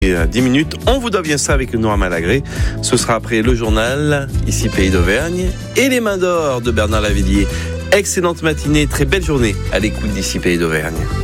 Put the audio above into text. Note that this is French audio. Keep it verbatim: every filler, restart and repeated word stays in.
À dix minutes, on vous doit bien ça avec Noir Malagré. Ce sera après le journal, ici Pays d'Auvergne, et les mains d'or de Bernard Lavillier. Excellente matinée, très belle journée à l'écoute d'ici Pays d'Auvergne.